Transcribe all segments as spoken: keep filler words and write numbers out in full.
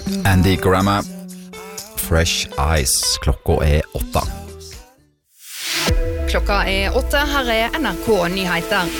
Andy Grammer, Fresh Eyes. Klokka er åtte. Klokka er åtte, her er N R K Nyheter.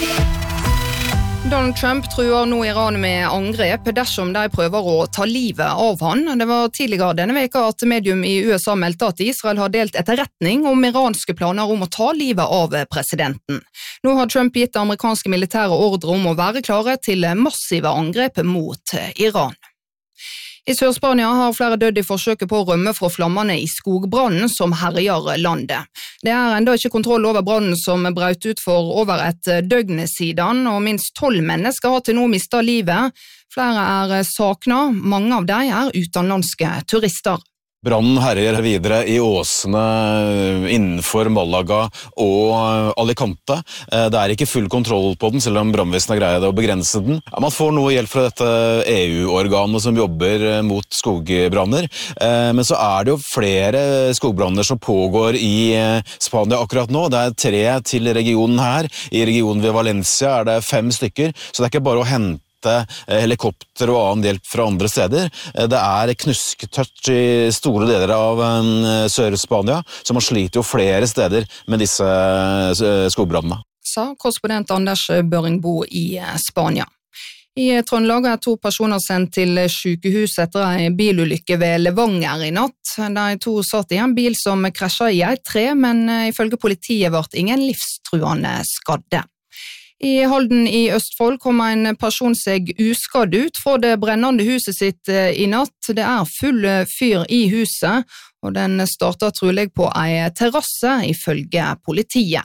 Donald Trump truer nå Iran med angrep dersom de prøver å ta livet av han. Det var tidligere denne veka at medium i U S A meldte at Israel har delt etterretning om iranske planer om å ta livet av presidenten. Nå har Trump gitt amerikanske militære ordre om å være klare til massive angrep mot Iran. I Sør-Spania har flere dødd i forsøket på å rømme fra flammene i skogbrannen som herjer landet. Det er enda ikke kontroll over brannen som brøt ut for over et døgn siden, og minst tolv mennesker har til nå mistet livet. Flere er savnet, mange av dem er utenlandske turister. Brannen herjer videre i åsene innenfor Malaga og Alicante. Det er ikke full kontroll på den, selv om brannvesenet har greid å begrense den. Man får noe hjelp fra dette E U-organet som jobber mot skogbranner. Men så er det jo flere skogbranner som pågår i Spania akkurat nå. Det er tre til regionen her. I regionen ved Valencia er det fem stykker, så det er ikke bare å hente helikopter og annen hjelp fra andre steder. Det er knusketørt i store deler av Sør-Spania, så man sliter jo flere steder med disse skogbrannene. Sa korrespondent Anders Børingbo i Spania. I Trøndelag er to personer sendt til sykehus etter en bilulykke ved Levanger i natt. De to satt i en bil som krasjet i et tre, men ifølge politiet ble ingen livstruende skadde. I Halden i Østfold kom en person seg uskadd ut fra det brennende huset sitt i natt. Det er full fyr i huset, og den startet trolig på en terrasse ifølge politiet.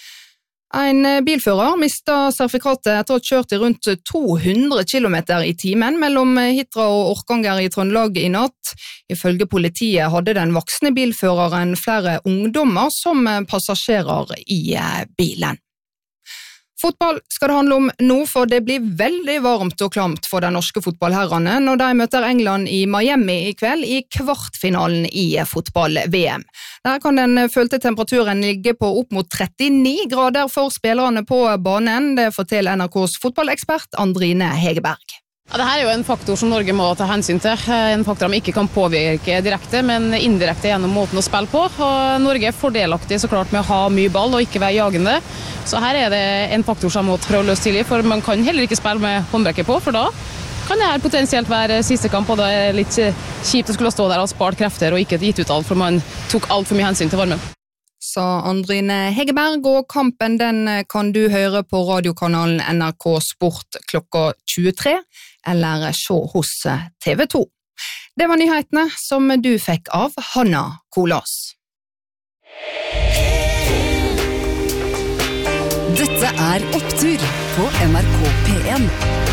En bilfører mistet sertifikatet etter å ha kjørt i rundt to hundre kilometer i timen mellom Hitra og Orkanger i Trøndelag i natt. Ifølge politiet hadde den voksne bilføreren flere ungdommer som passasjerer i bilen. Fotball skal det handle om nå, for det blir veldig varmt og klamt for de norske fotballherrene når de møter England i Miami i kveld i kvartfinalen i fotball-V M. Der kan den følte temperaturen ligge på opp mot trettini grader for spillerne på banen. Det forteller N R K's fotballekspert Andrine Hegerberg. Ja, dette er jo en faktor som Norge må ta hensyn til. En faktor de ikke kan påvirke direkte, men indirekte gjennom måten å spille på. Og Norge er fordelaktig så klart med å ha mye ball og ikke være jagende. Så her er det en faktor som må prøve å løse tidlig, for man kan heller ikke spille med håndbrekke på, for da kan det her potensielt være siste kamp, og det er litt kjipt å skulle stå der og spart krefter og ikke gitt ut alt, for man tok alt for mye hensyn til varmen. Sa Andrine Hegerberg, og kampen den kan du høre på radiokanalen N R K Sport klokka tjuetre, eller se hos T V to. Det var nyhetene som du fikk av Hanna Kolas. Dette er Opptur på N R K P en.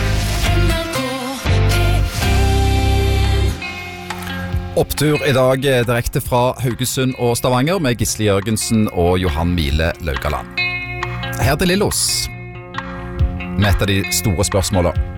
Opptur i dag direkte fra Haugesund og Stavanger med Gisle Jørgensen og Johan Mile Laugaland. Her til Lillos med et av de store spørsmålene.